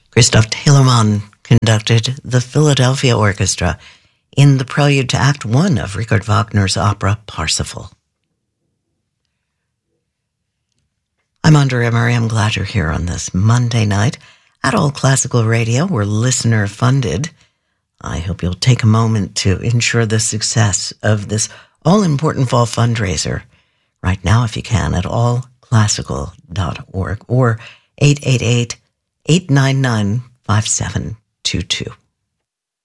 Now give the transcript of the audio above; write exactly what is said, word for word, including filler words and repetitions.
Christoph Telemann conducted the Philadelphia Orchestra in the prelude to Act One of Richard Wagner's opera Parsifal. I'm Andrea Murray. I'm glad you're here on this Monday night at All Classical Radio. We're listener funded. I hope you'll take a moment to ensure the success of this all-important fall fundraiser right now, if you can, at all classical dot org or eight eight eight, eight nine nine, five seven two two.